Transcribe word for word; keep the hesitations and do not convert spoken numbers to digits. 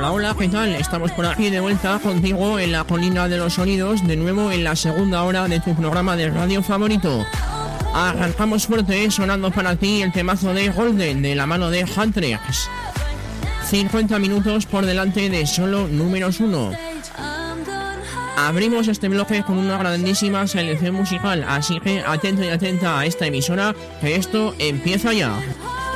Hola, hola, ¿qué tal? Estamos por aquí de vuelta contigo en la colina de los sonidos, de nuevo en la segunda hora de tu programa de radio favorito. Arrancamos fuerte, sonando para ti el temazo de Golden, de la mano de Huntrix. cincuenta minutos por delante de solo números uno. Abrimos este bloque con una grandísima selección musical, así que atento y atenta a esta emisora, que esto empieza ya.